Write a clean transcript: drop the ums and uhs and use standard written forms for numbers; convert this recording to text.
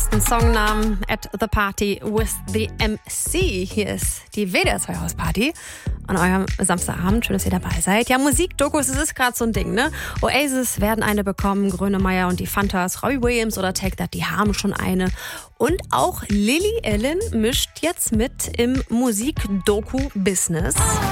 besten Songnamen at the party with the MC. Hier ist die WDR 2 Hausparty an eurem Samstagabend. Schön, dass ihr dabei seid. Ja, Musikdokus, es ist gerade so ein Ding, ne? Oasis werden eine bekommen, Grönemeyer und die Fantas, Robbie Williams oder Take That, die haben schon eine. Und auch Lily Allen mischt jetzt mit im Musikdoku-Business.